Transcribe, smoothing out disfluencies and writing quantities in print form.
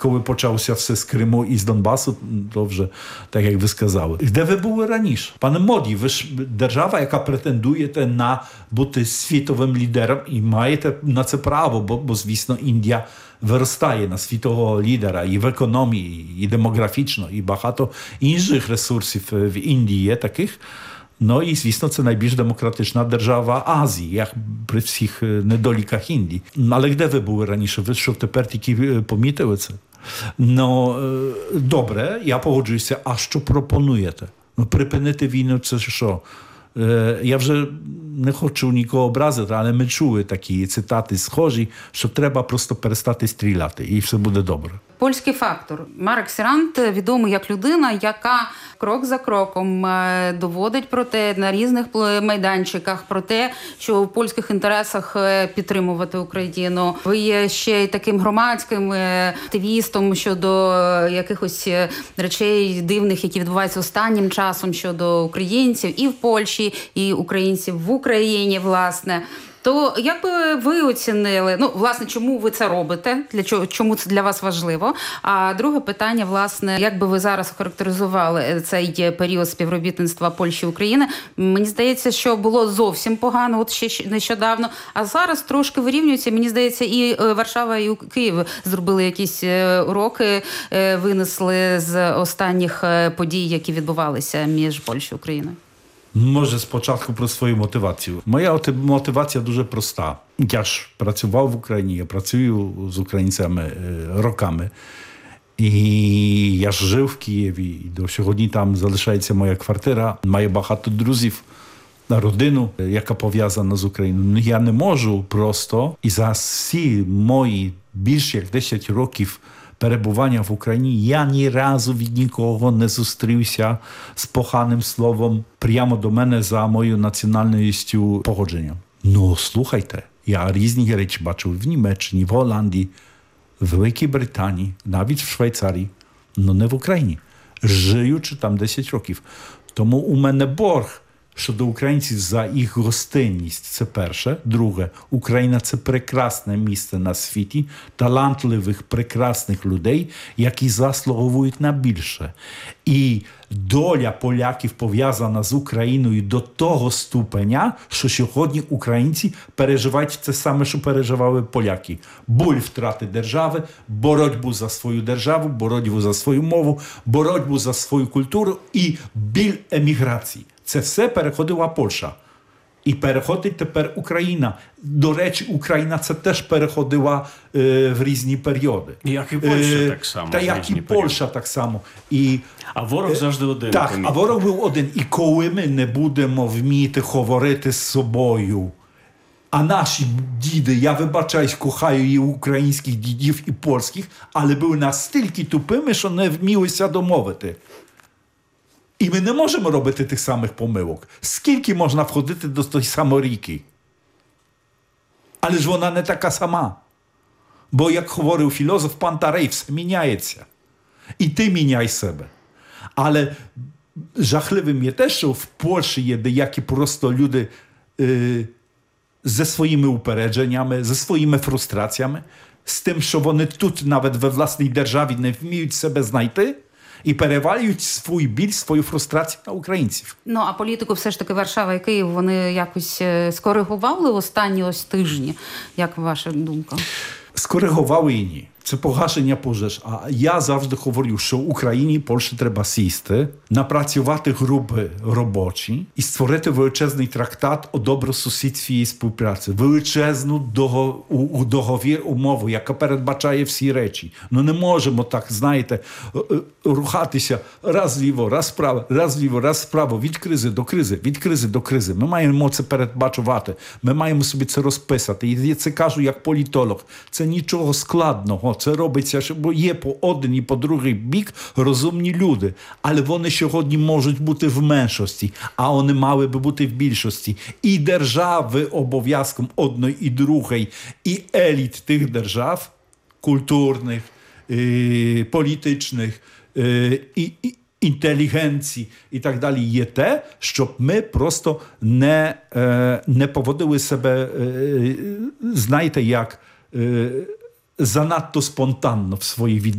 коли почався все з Криму і з Донбасу, то вже так, як ви сказали. Де ви були раніше? Пане Моді, ви ж держава, яка претендуєте на бути світовим лідером і маєте на це право, бо звісно, Індія виростає на світового лідера і в економії, і демографічно, і багато інших ресурсів в Індії є таких. Ну і, звісно, це найбільш демократична держава Азії, як при всіх недоліках Індії. Але де ви були раніше? Ви що тепер тільки помітили це? Ну, добре, я погоджуюся. А що пропонуєте? Ну, припинити війну – це що? Я вже не хочу нікого образити, але ми чули такі цитати схожі, що треба просто перестати стріляти, і все буде добре. Польський фактор. Марек Сірант відомий як людина, яка крок за кроком доводить про те на різних майданчиках, про те, що в польських інтересах підтримувати Україну. Ви є ще й таким громадським активістом щодо якихось речей дивних, які відбуваються останнім часом щодо українців і в Польщі, і українців в Україні, власне. То як би ви оцінили, ну, власне, чому ви це робите, чому це для вас важливо? А друге питання, власне, як би ви зараз охарактеризували цей період співробітництва Польщі і України? Мені здається, що було зовсім погано, от ще нещодавно, а зараз трошки вирівнюється. Мені здається, і Варшава, і Київ зробили якісь уроки, винесли з останніх подій, які відбувалися між Польщею і Україною. Може, спочатку про свою мотивацію. Моя мотивація дуже проста. Я ж працював в Україні, я працюю з українцями роками. І я ж жив в Києві, і до сьогодні там залишається моя квартира. Маю багато друзів, родину, яка пов'язана з Україною. Ну, я не можу просто, і за всі мої більш як 10 років перебування в Україні, я ні разу від нікого не зустрівся з поганим словом прямо до мене за мою національністю походження. Ну, слухайте, я різні речі бачив в Німеччині, в Голландії, в Великій Британії, навіть в Швейцарії, але не в Україні, живучи там 10 років. Тому у мене борг щодо українців за їх гостинність. Це перше. Друге, Україна – це прекрасне місце на світі, талантливих, прекрасних людей, які заслуговують на більше. І доля поляків пов'язана з Україною до того ступеня, що сьогодні українці переживають те саме, що переживали поляки. Боль втрати держави, боротьбу за свою державу, боротьбу за свою мову, боротьбу за свою культуру і біль еміграції. Це все переходила Польща. І переходить тепер Україна. До речі, Україна це теж переходила в різні періоди. Як і Польща так само. Та як і Польща так само. І, а ворог завжди один. Так, а ворог був один. І коли ми не будемо вміти говорити з собою, а наші діди, я вибачаюсь, кохаю і українських дідів, і польських, але були настільки тупими, що не вмілися домовити. І ми не можемо робити тих самих помилок. Скільки можна входити до тої самої ріки? Але ж вона не така сама. Бо, як говорив філософ Пантарей, все міняється. І ти міняй себе. Але жахливим є те, що в Польщі є деякі просто люди зі своїми упередженнями, зі своїми фрустрацями, з тим, що вони тут, навіть во власній державі, не вміють себе знайти, і перевалюють свій біль, свою фрустрацію на українців. Ну, а політику все ж таки Варшава і Київ, вони якось скоригували останні ось тижні? Як ваша думка? Скоригували і ні. Це погашення пожеж. А я завжди говорю, що Україні і Польщі треба сісти, напрацювати групи робочі і створити величезний трактат о добросусідстві і співпраці. Величезну договір, умову, яка передбачає всі речі. Ну не можемо так, знаєте, рухатися раз зліво, раз справа, раз зліво, раз справа, від кризи до кризи, від кризи до кризи. Ми маємо це передбачувати, ми маємо собі це розписати. І я це кажу як політолог. Це нічого складного. Це робиться, бо є по один і по другий бік розумні люди. Але вони сьогодні можуть бути в меншості, а вони мали би бути в більшості. І держави обов'язком одної і другої, і еліт тих держав, культурних, політичних, і інтелігенції і так далі, є те, щоб ми просто не поводили себе, знаєте, як занадто спонтанно в своїй відношенні.